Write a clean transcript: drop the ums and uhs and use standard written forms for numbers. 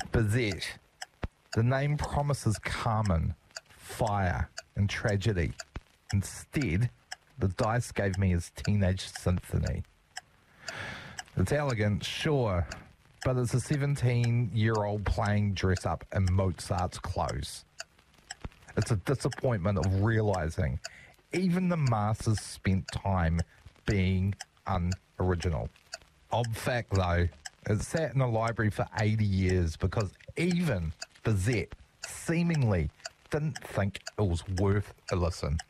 Bizet. The name promises Carmen, fire, and tragedy. Instead, the dice gave me his teenage symphony. It's elegant, sure, but it's a 17-year-old playing dress-up in Mozart's clothes. It's a disappointment of realizing even the masters spent time being unoriginal. Odd fact, though, it sat in the library for 80 years because even Bizet seemingly didn't think it was worth a listen.